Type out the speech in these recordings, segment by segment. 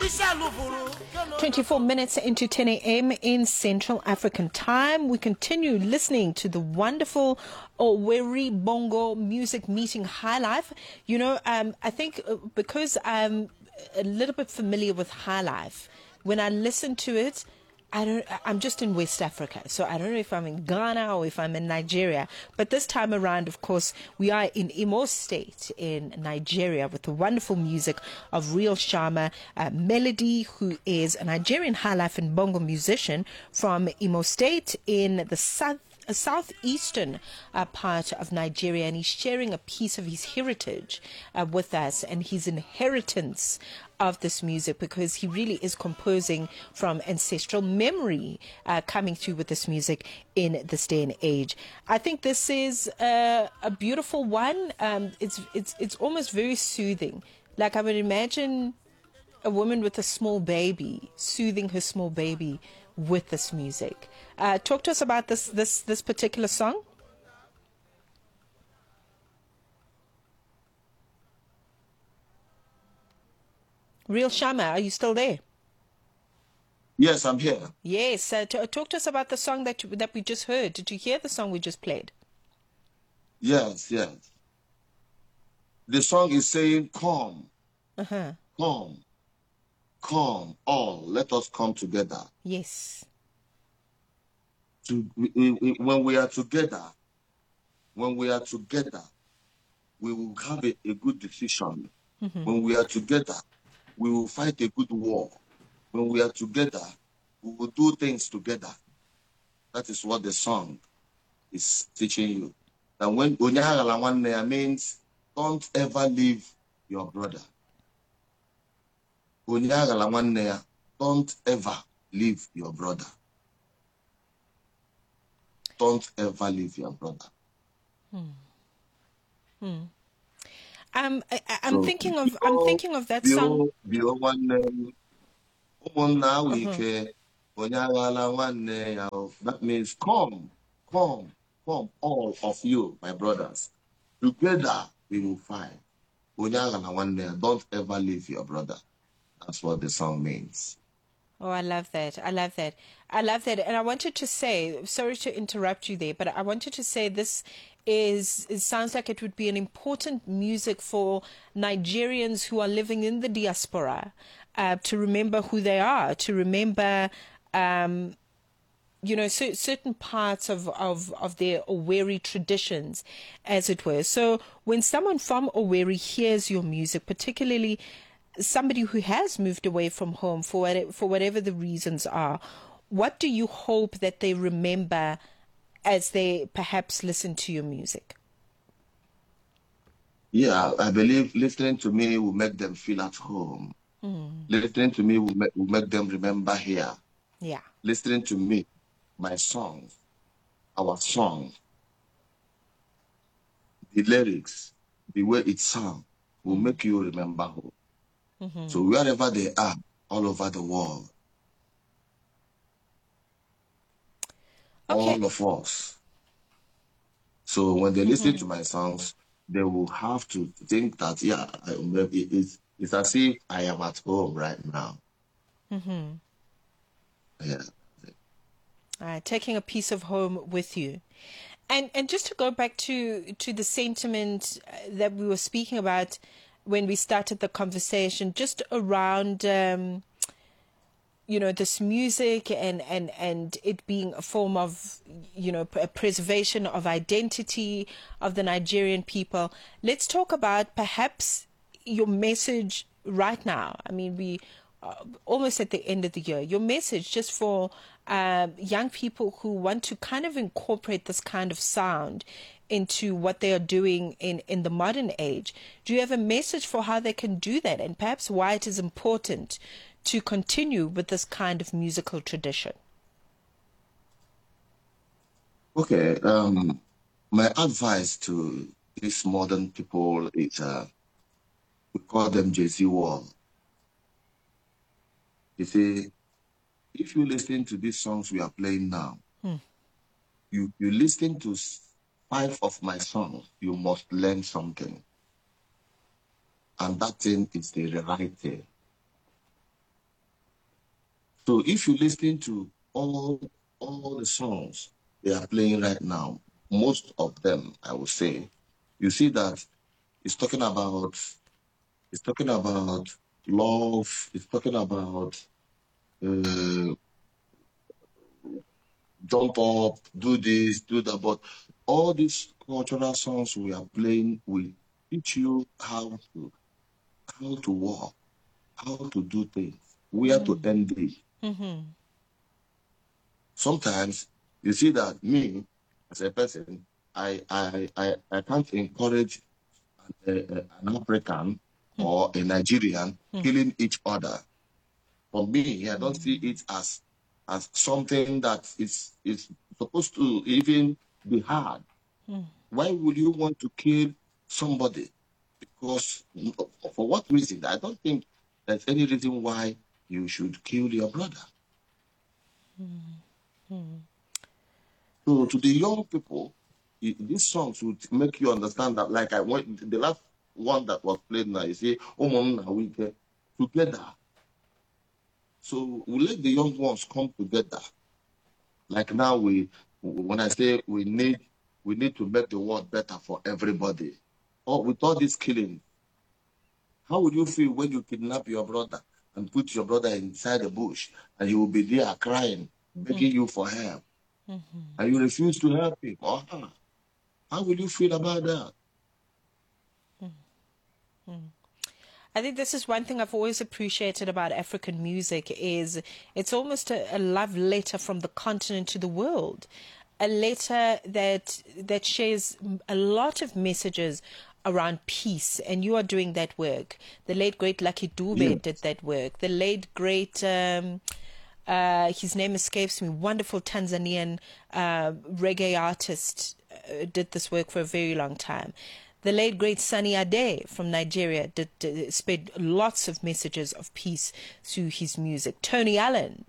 24 minutes into 10 a.m. in Central African Time. We continue listening to the wonderful Owerri Bongo Music Meeting High Life. You know, I think because I'm a little bit familiar with High Life, when I listen to it, I'm just in West Africa, so I don't know if I'm in Ghana or if I'm in Nigeria. But this time around, of course, we are in Imo State in Nigeria with the wonderful music of Real Shama Melody, who is a Nigerian high life and bongo musician from Imo State in the southeastern part of Nigeria, and he's sharing a piece of his heritage with us and his inheritance of this music, because he really is composing from ancestral memory coming through with this music in this day and age. I think this is a beautiful one. It's almost very soothing. Like I would imagine a woman with a small baby soothing her small baby with this music. Talk to us about this particular song. Real Shama, are you still there? Yes, I'm here. Yes. Talk to us about the song that we just heard. Did you hear the song we just played? Yes. The song is saying, "Come, come, all. Let us come together." Yes. When we are together, we will have a good decision. Mm-hmm. When we are together, we will fight a good war. When we are together, we will do things together. That is what the song is teaching you. And when Onyagala means don't ever leave your brother. Onyagala don't ever leave your brother. Don't ever leave your brother. I'm thinking of that song. That means come, all of you, my brothers. Together we will fight. Don't ever leave your brother. That's what the song means. Oh, I love that. And I wanted to say, sorry to interrupt you there, but I wanted to say it sounds like it would be an important music for Nigerians who are living in the diaspora, to remember who they are, to remember, certain parts of their Owerri traditions, as it were. So when someone from Owerri hears your music, particularly somebody who has moved away from home for whatever the reasons are, what do you hope that they remember as they perhaps listen to your music? Yeah, I believe listening to me will make them feel at home. Listening to me will make them remember here. Yeah. Listening to me, my song, our song, the lyrics, the way it sounds will make you remember home. So wherever they are, all over the world, all of us. So when they listen to my songs, they will have to think that, it's as if I am at home right now. Yeah. Taking a piece of home with you. And just to go back to the sentiment that we were speaking about when we started the conversation, just around this music and it being a form of a preservation of identity of the Nigerian people. Let's talk about perhaps your message right now. I mean, we almost at the end of the year, your message just for young people who want to kind of incorporate this kind of sound into what they are doing in the modern age. Do you have a message for how they can do that, and perhaps why it is important to continue with this kind of musical tradition? Okay, my advice to these modern people is, we call them JC World. You see, if you listen to these songs we are playing now, you listen to 5 of my songs, you must learn something. And that thing is the right thing. So if you listen to all the songs they are playing right now, most of them, I would say, you see that it's talking about love. It's talking about uh, jump up, do this, do that. But all these cultural songs we are playing will teach you how to walk, how to do things, where to end it. Mm-hmm. Sometimes you see that me as a person, I can't encourage an African or a Nigerian killing each other. For me, I don't see it as something that is supposed to even be hard. Why would you want to kill somebody? Because for what reason? I don't think there's any reason why you should kill your brother. So to the young people, these songs would make you understand that. Like I went the last one that was played now, you see, we get together. So we let the young ones come together. Like now when I say we need to make the world better for everybody. Or with all this killing, how would you feel when you kidnap your brother and put your brother inside the bush and he will be there crying, begging you for help, and you refuse to help him or her? How will you feel about that? I think this is one thing I've always appreciated about African music is it's almost a love letter from the continent to the world. A letter that shares a lot of messages around peace, and you are doing that work. The late great Lucky Dube did that work. The late great his name escapes me, wonderful Tanzanian reggae artist, did this work for a very long time. The late great Sunny Ade from Nigeria did spread lots of messages of peace through his music. Tony Allen,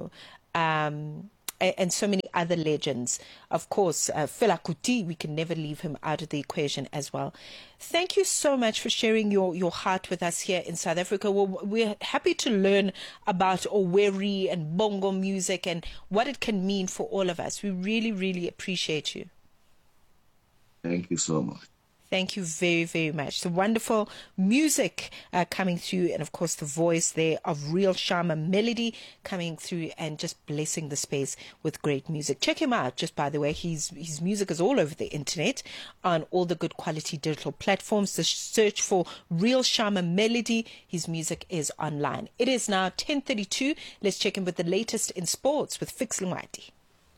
and so many other legends. Of course, Fela Kuti, we can never leave him out of the equation as well. Thank you so much for sharing your heart with us here in South Africa. We're happy to learn about Oweri and bongo music and what it can mean for all of us. We really, really appreciate you. Thank you so much. Thank you very, very much. The wonderful music coming through, and of course the voice there of Real Shama Melody coming through and just blessing the space with great music. Check him out, just by the way. His music is all over the internet on all the good quality digital platforms. The search for Real Shama Melody. His music is online. It is now 10:32. Let's check in with the latest in sports with Fix Lungwati.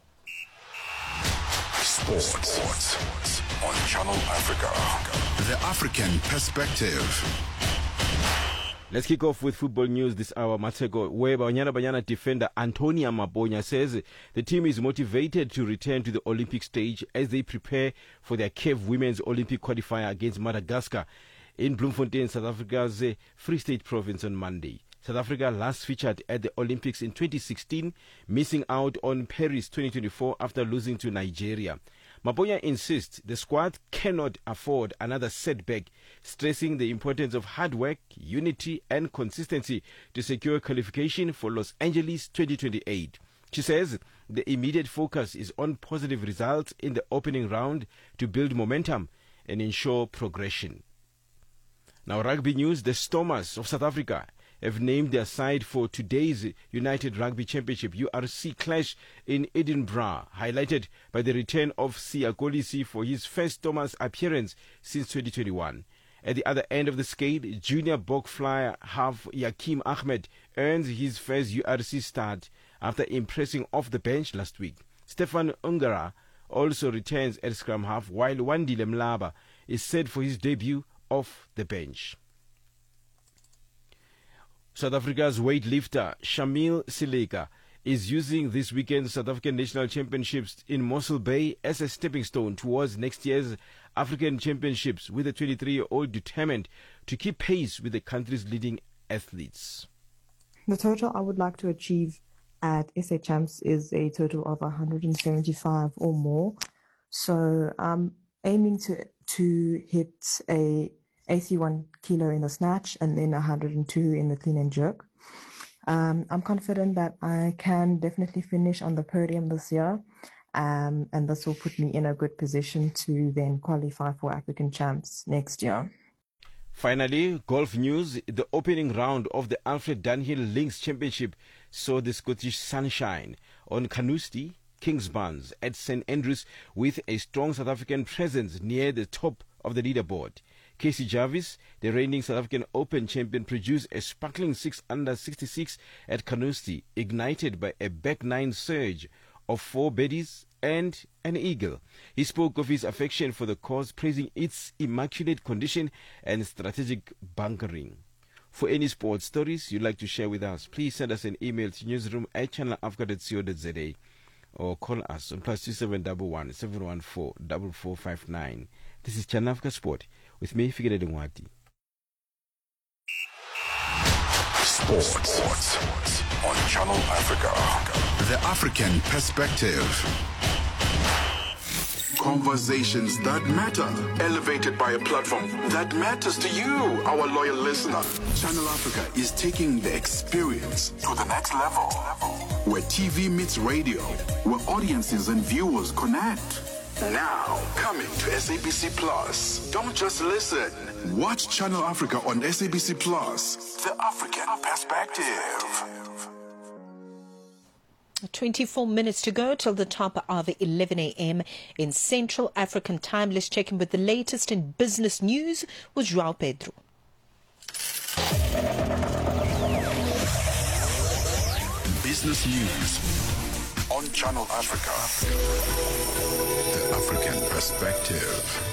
Sports on Channel Africa. The African Perspective. Let's kick off with football news this hour, Matego, where Banyana defender Antonia Mabonya says the team is motivated to return to the Olympic stage as they prepare for their CAF Women's Olympic qualifier against Madagascar in Bloemfontein, South Africa's Free State province on Monday. South Africa last featured at the Olympics in 2016, missing out on Paris 2024 after losing to Nigeria. Mabonya insists the squad cannot afford another setback, stressing the importance of hard work, unity and consistency to secure qualification for Los Angeles 2028. She says the immediate focus is on positive results in the opening round to build momentum and ensure progression. Now, rugby news. The Stormers of South Africa have named their side for today's United Rugby Championship URC clash in Edinburgh, highlighted by the return of Siya Kolisi for his first Stormers appearance since 2021. At the other end of the scale, junior bog flyer half Yakim Ahmed earns his first URC start after impressing off the bench last week. Stefan Ungara also returns at scrum half, while Wandile Mlaba is set for his debut off the bench. South Africa's weightlifter Shamil Sileka is using this weekend's South African National Championships in Mossel Bay as a stepping stone towards next year's African Championships, with the 23-year-old determined to keep pace with the country's leading athletes. The total I would like to achieve at SA Champs is a total of 175 or more. So I'm aiming to hit a 81 kilo in the snatch and then 102 in the clean and jerk. I'm confident that I can definitely finish on the podium this year, and this will put me in a good position to then qualify for African Champs next year. Finally, golf news. The opening round of the Alfred Dunhill Links Championship saw the Scottish sunshine on Carnoustie, Kingsbarns at St Andrews with a strong South African presence near the top of the leaderboard. Casey Jarvis, the reigning South African Open champion, produced a sparkling 6 under 66 at Carnoustie, ignited by a back nine surge of 4 birdies and an eagle. He spoke of his affection for the course, praising its immaculate condition and strategic bunkering. For any sports stories you'd like to share with us, please send us an email to newsroom@channelafrica.co.za or call us on +2711 714 4459. This is Channel Africa Sport with me, Figure Ngwati. Sports on Channel Africa. The African Perspective. Conversations that matter, elevated by a platform that matters to you, our loyal listener. Channel Africa is taking the experience To the next level. where TV meets radio, where audiences and viewers connect. Now, coming to SABC Plus. Don't just listen. Watch Channel Africa on SABC Plus. The African Perspective. 24 minutes to go till the top of 11 a.m. in Central African Time. Let's check in with the latest in business news with João Pedro. Business news On Channel Africa. The African Perspective.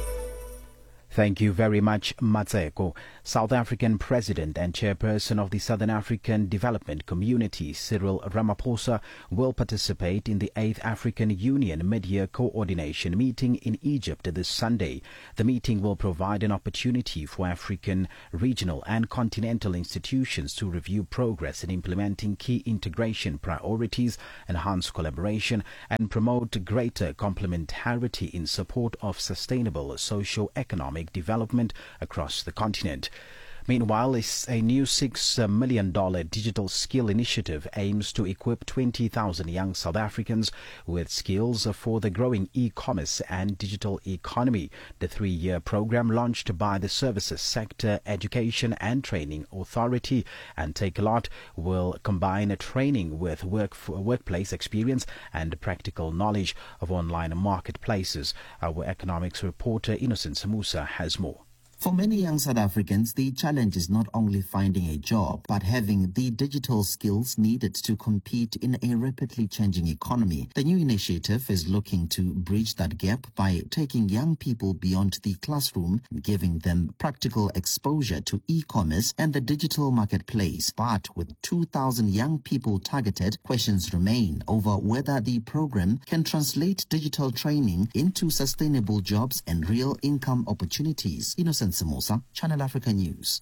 Thank you very much, Matseko. South African President and Chairperson of the Southern African Development Community, Cyril Ramaphosa, will participate in the 8th African Union Mid-Year Coordination Meeting in Egypt this Sunday. The meeting will provide an opportunity for African, regional and continental institutions to review progress in implementing key integration priorities, enhance collaboration and promote greater complementarity in support of sustainable socio-economic development across the continent. Meanwhile, a new $6 million digital skill initiative aims to equip 20,000 young South Africans with skills for the growing e-commerce and digital economy. The 3-year program, launched by the Services Sector Education and Training Authority and Takealot, will combine training with workplace experience and practical knowledge of online marketplaces. Our economics reporter Innocent Musa has more. For many young South Africans, the challenge is not only finding a job, but having the digital skills needed to compete in a rapidly changing economy. The new initiative is looking to bridge that gap by taking young people beyond the classroom and giving them practical exposure to e-commerce and the digital marketplace. But with 2,000 young people targeted, questions remain over whether the program can translate digital training into sustainable jobs and real income opportunities. Innocent Samosa, Channel Africa News.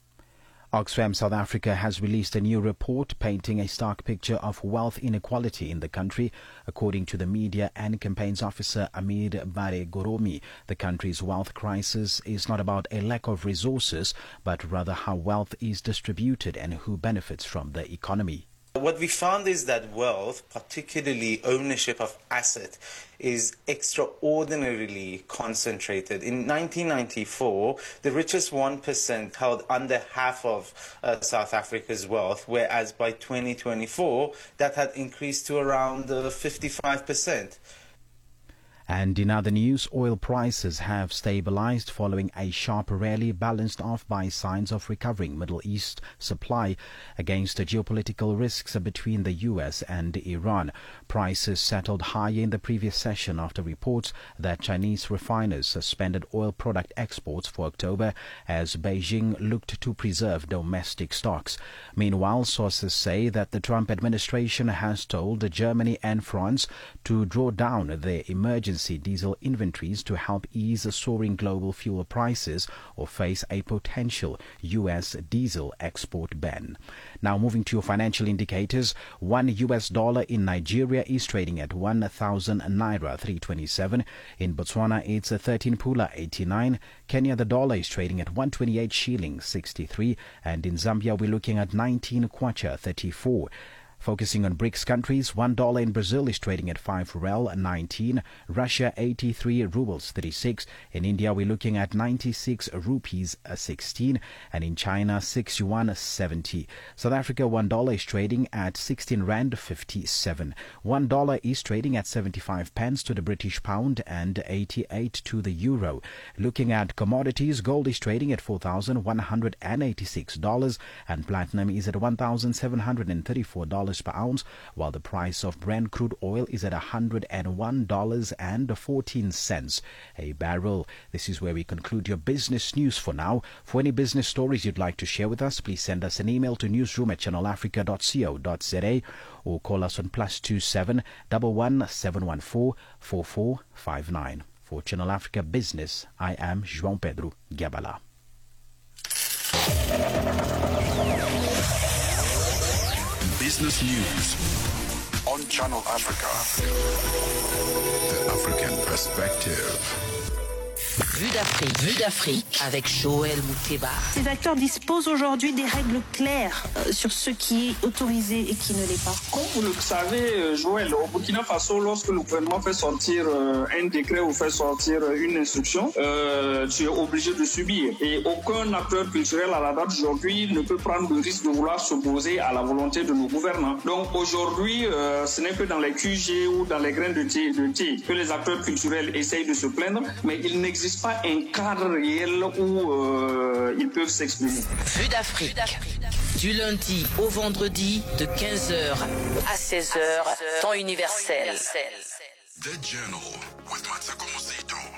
Oxfam South Africa has released a new report painting a stark picture of wealth inequality in the country. According to the Media and Campaigns Officer Amir Bare Goromi, the country's wealth crisis is not about a lack of resources, but rather how wealth is distributed and who benefits from the economy. What we found is that wealth, particularly ownership of asset, is extraordinarily concentrated. In 1994, the richest 1% held under half of South Africa's wealth, whereas by 2024, that had increased to around 55%. And in other news, oil prices have stabilized following a sharp rally, balanced off by signs of recovering Middle East supply against the geopolitical risks between the U.S. and Iran. Prices settled higher in the previous session after reports that Chinese refiners suspended oil product exports for October as Beijing looked to preserve domestic stocks. Meanwhile, sources say that the Trump administration has told Germany and France to draw down their emergency emergency diesel inventories to help ease soaring global fuel prices or face a potential U.S. diesel export ban. Now moving to your financial indicators, $1 in Nigeria is trading at 1,000 naira 327. In Botswana, it's 13 pula 89. Kenya, the dollar is trading at 128 shillings 63. And in Zambia, we're looking at 19 kwacha 34. Focusing on BRICS countries, $1 in Brazil is trading at 5 rel 19, Russia 83 rubles 36, in India we're looking at 96 rupees 16, and in China 6 yuan 70. South Africa $1 is trading at 16 rand 57. $1 is trading at 75 pence to the British pound and 88 to the euro. Looking at commodities, gold is trading at $4,186 and platinum is at $1,734 per ounce, while the price of Brent crude oil is at $101.14 a barrel. This is where we conclude your business news for now. For any business stories you'd like to share with us, please send us an email to newsroom@channelafrica.co.za or call us on +27 11 714 4459. For Channel Africa Business, I am João Pedro Gabala. Business News on Channel Africa. The African Perspective. Vue d'Afrique avec Joël Moukeba. Ces acteurs disposent aujourd'hui des règles claires sur ce qui est autorisé et qui ne l'est pas. Comme vous le savez, Joël, au Burkina Faso, lorsque le gouvernement fait sortir un décret ou fait sortir une instruction, tu es obligé de subir. Et aucun acteur culturel à la date d'aujourd'hui ne peut prendre le risque de vouloir s'opposer à la volonté de nos gouvernants. Donc aujourd'hui, ce n'est que dans les QG ou dans les grains de thé que les acteurs culturels essayent de se plaindre, mais il n'existe pas un cadre réel où ils peuvent s'exprimer. Vue d'Afrique, du lundi au vendredi de 15h à 16h, temps universel. The Journal with Matsako Mosito.